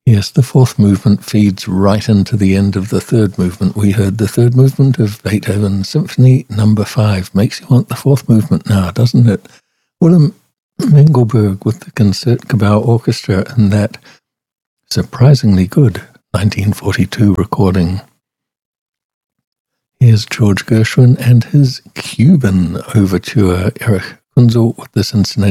Yes, the fourth movement feeds right into the end of the third movement. We heard the third movement of Beethoven's Symphony No. 5. Makes you want the fourth movement now, doesn't it? Willem Mengelberg with the Concertgebouw Orchestra and that surprisingly good 1942 recording. Here's George Gershwin and his Cuban overture, Erich Kunzel with the Cincinnati